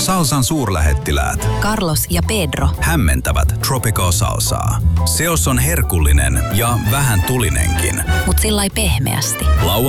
Salsan suurlähettiläät Carlos ja Pedro hämmentävät Tropical Salsaa. Seos on herkullinen ja vähän tulinenkin. mut sillai pehmeästi.